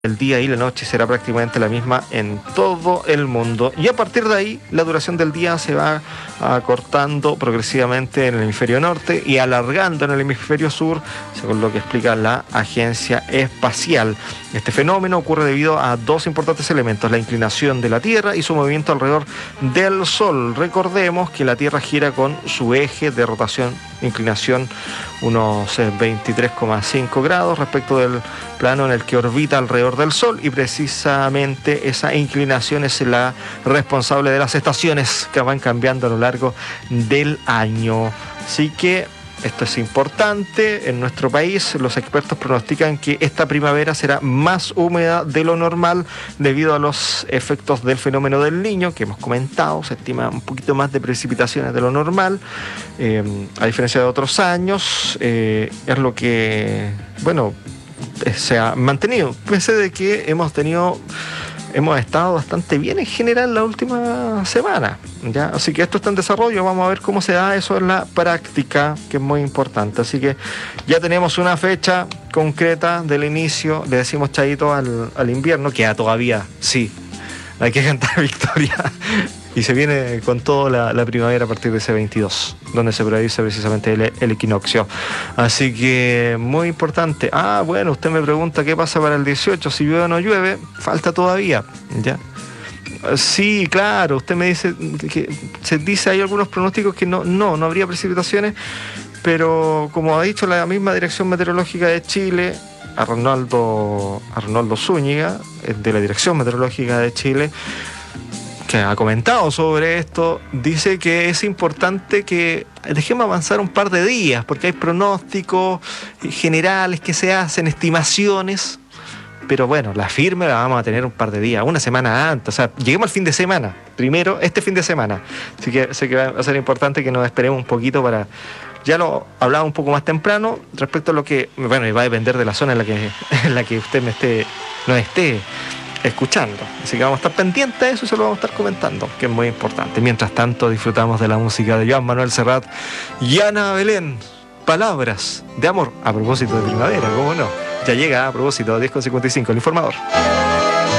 El día y la noche será prácticamente la misma en todo el mundo, y a partir de ahí la duración del día se va acortando progresivamente en el hemisferio norte y alargando en el hemisferio sur, según lo que explica la Agencia Espacial. Este fenómeno ocurre debido a dos importantes elementos: la inclinación de la Tierra y su movimiento alrededor del Sol. Recordemos que la Tierra gira con su eje de rotación, inclinación, unos 23,5 grados respecto del plano en el que orbita alrededor del Sol, y precisamente esa inclinación es la responsable de las estaciones que van cambiando a lo largo del año. Así que esto es importante. En nuestro país los expertos pronostican que esta primavera será más húmeda de lo normal debido a los efectos del fenómeno del Niño que hemos comentado. Se estima un poquito más de precipitaciones de lo normal, a diferencia de otros años. Es lo que, bueno, se ha mantenido, pese de que hemos estado bastante bien en general la última semana, ¿ya? Así que esto está en desarrollo, vamos a ver cómo se da eso en la práctica, que es muy importante. Así que ya tenemos una fecha concreta del inicio, le decimos chaito al invierno, queda todavía, sí, hay que cantar victoria. Y se viene con toda la primavera a partir de ese 22, donde se predice precisamente el equinoccio. Así que muy importante. Bueno, usted me pregunta qué pasa para el 18, si llueve o no llueve. Falta todavía, ¿ya? Sí, claro, usted me dice que se dice, hay algunos pronósticos que no habría precipitaciones, pero como ha dicho la misma Dirección Meteorológica de Chile, Arnoldo Zúñiga, de la Dirección Meteorológica de Chile, que ha comentado sobre esto, dice que es importante que dejemos avanzar un par de días, porque hay pronósticos generales que se hacen, estimaciones, pero bueno, la firme la vamos a tener un par de días, una semana antes. O sea, lleguemos al fin de semana, primero este fin de semana. Así que sé que va a ser importante que nos esperemos un poquito para... Ya lo hablaba un poco más temprano respecto a lo que, bueno, y va a depender de la zona en la que usted nos esté escuchando. Así que vamos a estar pendientes de eso y se lo vamos a estar comentando, que es muy importante. Mientras tanto, disfrutamos de la música de Joan Manuel Serrat y Ana Belén. Palabras de amor, a propósito de primavera, ¿cómo no? Ya llega, a propósito, 10:55, el informador.